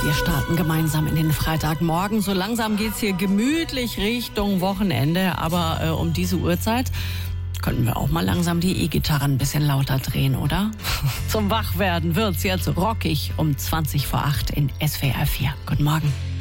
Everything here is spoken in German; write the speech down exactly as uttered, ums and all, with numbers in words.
Wir starten gemeinsam in den Freitagmorgen. So langsam geht's hier gemütlich Richtung Wochenende. Aber äh, um diese Uhrzeit könnten wir auch mal langsam die E-Gitarre ein bisschen lauter drehen, oder? Zum Wachwerden wird's jetzt rockig um zwanzig vor acht in S W R vier. Guten Morgen.